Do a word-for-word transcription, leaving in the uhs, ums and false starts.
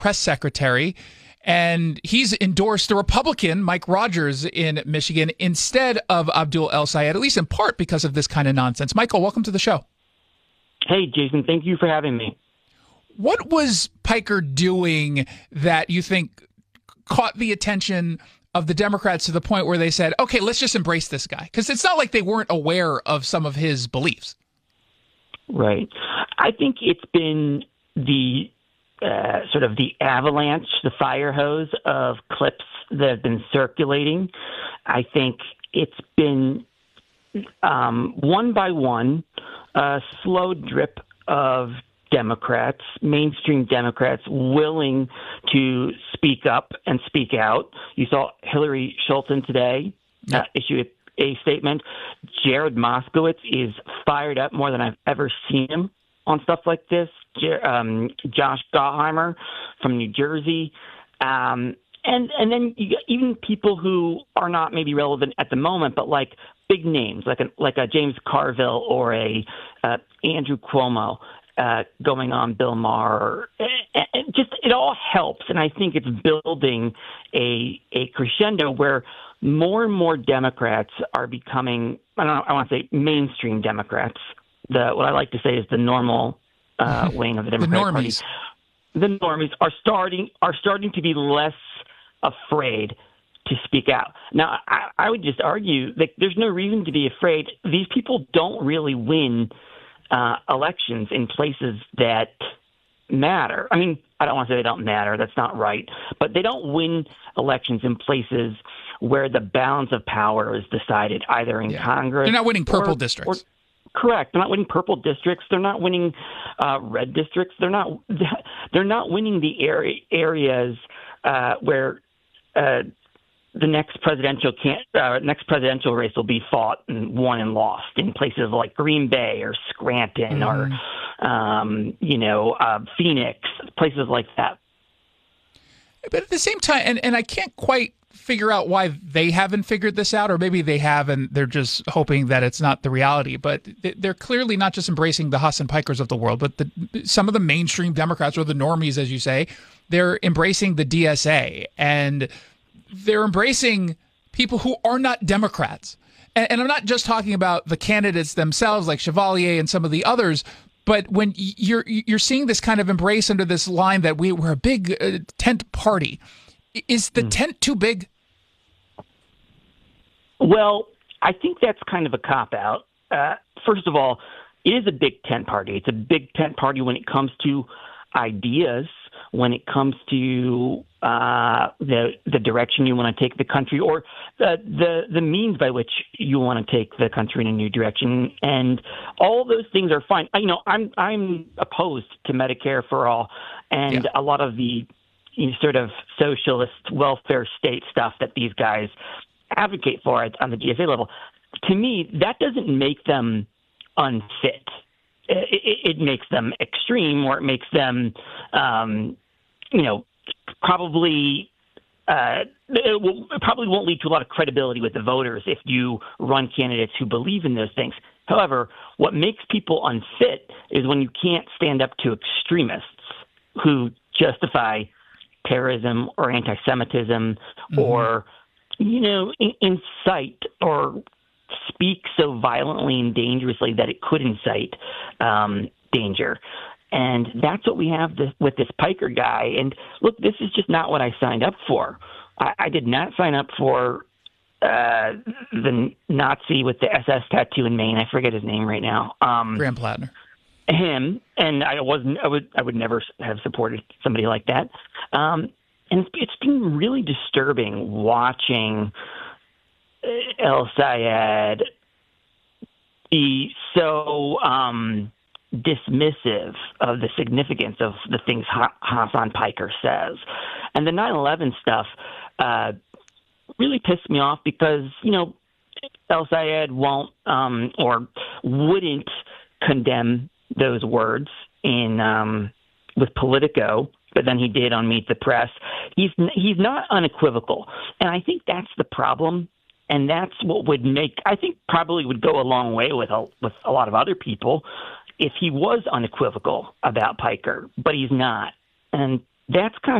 press secretary, and he's endorsed the Republican Mike Rogers in Michigan instead of Abdul El-Sayed, at least in part because of this kind of nonsense. Michael, welcome to the show. Hey, Jason, thank you for having me. What was Piker doing that you think caught the attention of the Democrats to the point where they said, okay, let's just embrace this guy? Because it's not like they weren't aware of some of his beliefs. Right. I think it's been the uh, sort of the avalanche, the fire hose of clips that have been circulating. I think it's been um, one by one, a slow drip of Democrats, mainstream Democrats, willing to speak up and speak out. You saw Hillary Schulten today uh, issue a, a statement. Jared Moskowitz is fired up more than I've ever seen him on stuff like this. Jer- um, Josh Gottheimer from New Jersey. Um, and and then you got even people who are not maybe relevant at the moment, but like big names, like a, like a James Carville or a uh, Andrew Cuomo. Uh, going on Bill Maher, it just it all helps, and I think it's building a a crescendo where more and more Democrats are becoming I don't know I want to say mainstream Democrats. The what I like to say is the normal uh, wing of the Democratic the normies. Party. The normies are starting are starting to be less afraid to speak out. Now, I, I would just argue that there's no reason to be afraid. These people don't really win Uh, elections in places that matter. I mean, I don't want to say they don't matter. That's not right. But they don't win elections in places where the balance of power is decided either in yeah. Congress. They're not winning purple or, districts. Or, correct. They're not winning purple districts. They're not winning uh, red districts. They're not. They're not winning the area, areas uh, where uh, the next presidential can uh, next presidential race will be fought and won and lost in places like Green Bay or Scranton mm. or um, you know uh, Phoenix, places like that. But at the same time, and, and I can't quite figure out why they haven't figured this out, or maybe they have and they're just hoping that it's not the reality. But they're clearly not just embracing the Haas and Pikers of the world, but the, some of the mainstream Democrats, or the normies, as you say, they're embracing the D S A, and they're embracing people who are not Democrats. And, and I'm not just talking about the candidates themselves, like Chevalier and some of the others, but when you're you're seeing this kind of embrace under this line that we, we're a big uh, tent party, is the mm. tent too big? Well, I think that's kind of a cop-out. Uh, first of all, it is a big tent party. It's a big tent party when it comes to ideas, when it comes to uh, the the direction you want to take the country, or the, the the means by which you want to take the country in a new direction, and all those things are fine. You know, I'm I'm opposed to Medicare for all, and yeah. a lot of the you know, sort of socialist welfare state stuff that these guys advocate for on the D S A level. To me, that doesn't make them unfit. It, it, it makes them extreme, or it makes them, um, you know, probably uh, it, will, it probably won't lead to a lot of credibility with the voters if you run candidates who believe in those things. However, what makes people unfit is when you can't stand up to extremists who justify terrorism or anti-Semitism mm-hmm. or, you know, in, incite or speak so violently and dangerously that it could incite um, danger. And that's what we have this, with this Piker guy. And look, this is just not what I signed up for. I, I did not sign up for uh, the Nazi with the S S tattoo in Maine. I forget his name right now. Um, Graham Plattner. Him, and I wasn't. I would. I would never have supported somebody like that. Um, and it's, it's been really disturbing watching El-Sayed be so um, dismissive of the significance of the things ha- Hassan Piker says. And the nine eleven stuff uh, really pissed me off because, you know, El-Sayed won't um, or wouldn't condemn those words in um, with Politico, but then he did on Meet the Press. He's he's not unequivocal, and I think that's the problem. And that's what would make, I think probably would go a long way with a, with a lot of other people if he was unequivocal about Piker, but he's not. And that's kind of